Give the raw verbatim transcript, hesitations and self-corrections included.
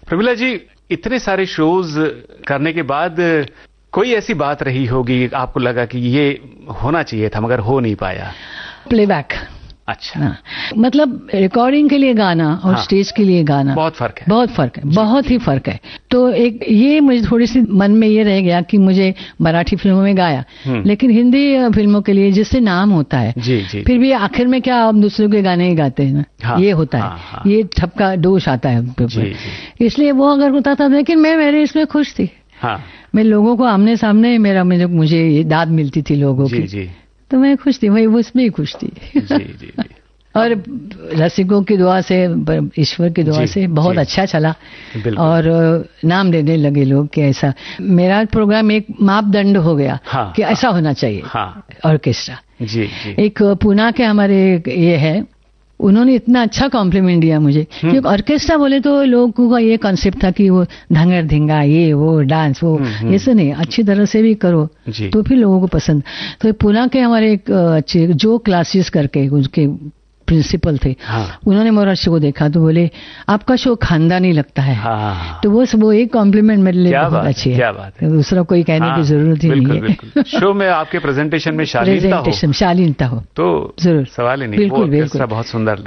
प्रमिला जी, इतने सारे शोज करने के बाद कोई ऐसी बात रही होगी आपको लगा कि ये होना चाहिए था मगर हो नहीं पाया? प्लेबैक। अच्छा। हाँ, मतलब रिकॉर्डिंग के लिए गाना और हाँ, स्टेज के लिए गाना बहुत फर्क है। बहुत फर्क है, बहुत ही फर्क है। तो एक ये मुझे थोड़ी सी मन में ये रह गया कि मुझे मराठी फिल्मों में गाया, लेकिन हिंदी फिल्मों के लिए जिससे नाम होता है जी, जी, फिर भी आखिर में क्या हम दूसरों के गाने ही गाते हैं ना। हाँ, ये होता है। हाँ, हाँ, ये ठपका दोष आता है, इसलिए वो अगर होता था, लेकिन मैं मेरे इसमें खुश थी। हाँ, मैं लोगों को आमने सामने मेरा मुझे दाद मिलती थी लोगों की, जी, तो मैं खुश थी, वही उसमें ही खुश थी। जी, जी, जी। और रसिकों की दुआ से, ईश्वर की दुआ से बहुत जी, अच्छा चला और नाम देने लगे लोग कि ऐसा मेरा प्रोग्राम एक मापदंड हो गया। हाँ, कि ऐसा होना चाहिए। हाँ, ऑर्केस्ट्रा। जी, जी। एक पुणे के हमारे ये है, उन्होंने इतना अच्छा कॉम्प्लीमेंट दिया मुझे, क्योंकि ऑर्केस्ट्रा बोले तो लोगों का ये कॉन्सेप्ट था कि वो धंगर धिंगा, ये वो डांस वो, ये सब नहीं, अच्छी तरह से भी करो तो फिर लोगों को पसंद। तो पुणे के हमारे एक अच्छे जो क्लासेस करके उनके प्रिंसिपल थे। हाँ, उन्होंने मोरा शो को देखा तो बोले आपका शो खानदानी लगता है। हाँ, तो वो वो एक कॉम्प्लीमेंट मेरे लिए बहुत अच्छी है। क्या बात है, दूसरा कोई कहने हाँ, की जरूरत ही बिल्कुल, नहीं है। शो में आपके प्रेजेंटेशन में शालीनता हो, शालीनता हो तो जरूर, सवाल ही नहीं। बिल्कुल, बिल्कुल, बहुत सुंदर